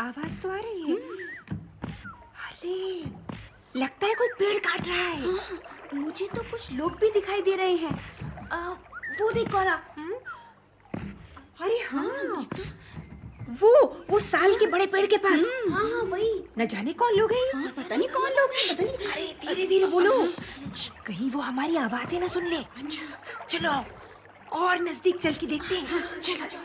आवाज तो आ रही है। अरे, लगता है कोई पेड़ काट रहा है। मुझे तो कुछ लोग भी दिखाई दे रहे हैं। वो देख गौरा। अरे हाँ, वो साल के बड़े पेड़ के पास। हाँ वही। न जाने कौन लोग हैं। पता नहीं कौन लोग हैं। अरे धीरे धीरे बोलो, कहीं वो हमारी आवाजें न सुन ले। चलो और नजदीक चल के देखते हैं। चलो।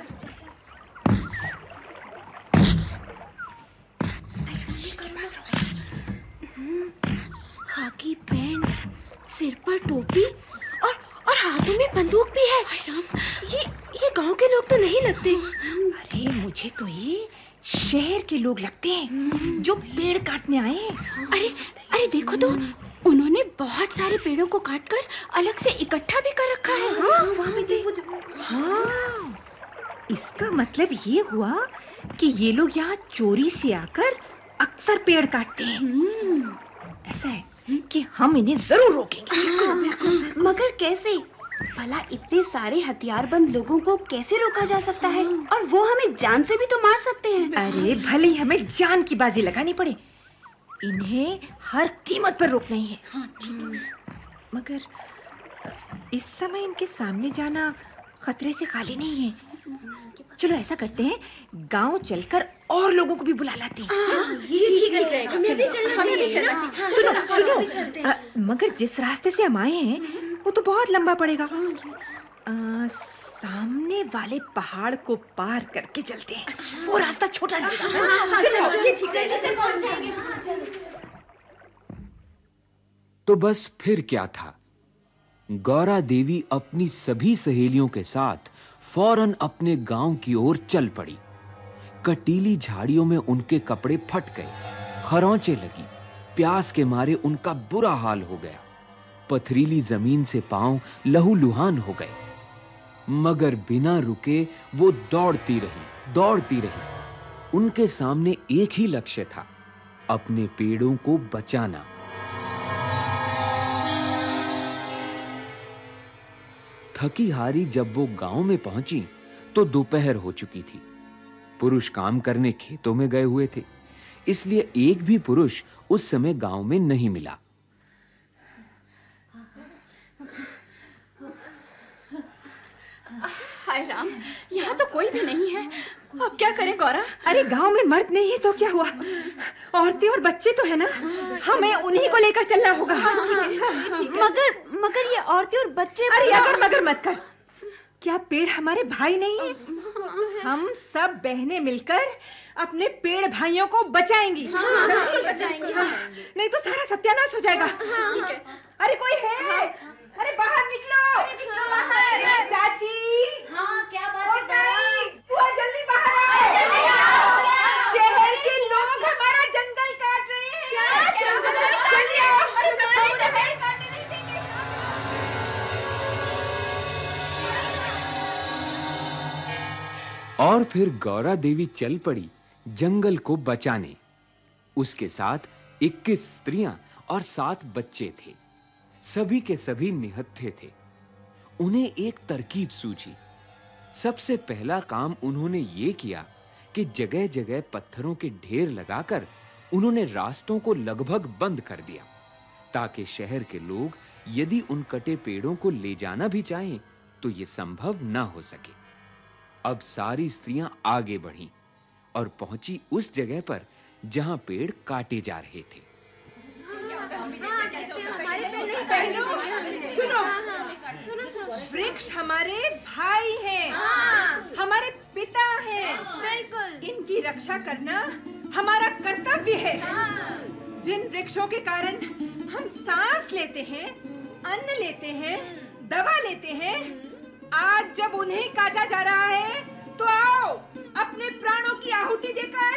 खाकी पैंट, सिर पर टोपी और हाथों में बंदूक भी है। राम, ये गांव के लोग तो नहीं लगते। अरे मुझे तो ये शहर के लोग लगते हैं जो पेड़ काटने आए हैं। अरे देखो तो, उन्होंने बहुत सारे पेड़ों को काटकर अलग से इकट्ठा भी कर रखा है। हाँ, वहाँ पे देखो। हाँ, इसका मतलब ये हुआ कि ये लोग यहाँ चोरी से आकर अक्सर पेड़ काटते हैं। ऐसा है कि हम इन्हें जरूर रोकेंगे। बिल्कुल। मगर कैसे? भला इतने सारे हथियारबंद लोगों को कैसे रोका जा सकता है? और वो हमें जान से भी तो मार सकते हैं। अरे भले ही हमें जान की बाजी लगानी पड़े, इन्हें हर कीमत पर रोकना ही है। हाँ, ठीक है। मगर इस समय इनके सामने जाना खतरे से खाली नहीं है। चलो ऐसा करते हैं, गांव चलकर और लोगों को भी बुला लाते हैं। ये ठीक रहेगा। हमें भी चलना चाहिए। सुनो, मगर जिस रास्ते से हम आए हैं वो तो बहुत लंबा पड़ेगा। सामने वाले पहाड़ को पार करके चलते हैं। वो रास्ता छोटा रहेगा। तो बस फिर क्या था, गौरा देवी अपनी सभी सहेलियों के साथ फौरन अपने गांव की ओर चल पड़ी। कटीली झाड़ियों में उनके कपड़े फट गए, खरोंचे लगी, प्यास के मारे उनका बुरा हाल हो गया, पथरीली जमीन से पांव लहूलुहान हो गए। मगर बिना रुके वो दौड़ती रही। उनके सामने एक ही लक्ष्य था, अपने पेड़ों को बचाना। थकी हारी जब वो गांव में पहुंची तो दोपहर हो चुकी थी। पुरुष काम करने खेतों में गए हुए थे, इसलिए एक भी पुरुष उस समय गांव में नहीं मिला। हाय राम, यहाँ तो कोई भी नहीं है। अब क्या करें गौरा? अरे गांव में मर्द नहीं है तो क्या हुआ, औरतें और बच्चे तो है ना, हमें उन्हीं को लेकर चलना होगा। मगर ये औरतें और बच्चे। अरे मगर मत कर। क्या पेड़ हमारे भाई नहीं है? हम सब बहनें मिलकर अपने पेड़ भाइयों को बचाएंगी। बचाएंगी। नहीं तो सारा सत्यानाश हो जाएगा। अरे कोई है? अरे बाहर निकलो। चाची। हाँ, क्या बात है? बुआ जल्दी बाहर आओ। शहर के लोग हमारा जंगल काट रहे हैं। जल्दी आओ। और फिर गौरा देवी चल पड़ी जंगल को बचाने। उसके साथ 21 स्त्रियां और 7 बच्चे थे। सभी के सभी निहत्थे थे। उन्हें एक तरकीब सूझी। सबसे पहला काम उन्होंने ये किया कि जगह-जगह पत्थरों के ढेर लगाकर उन्होंने रास्तों को लगभग बंद कर दिया, ताकि शहर के लोग यदि उन कटे पेड़ों को ले जाना भी चाहें तो ये संभव ना हो सके। अब सारी स्त्रियां आगे बढ़ीं और पहुंची उस जगह पर जहां पेड़ काटे जा रहे थे। सुनो, वृक्ष हमारे भाई हैं, हमारे पिता हैं। बिल्कुल। इनकी रक्षा करना हमारा कर्तव्य है। जिन वृक्षों के कारण हम सांस लेते हैं, अन्न लेते हैं, दवा लेते हैं, आज जब उन्हें काटा जा रहा है तो आओ अपने प्राणों की आहुति देकर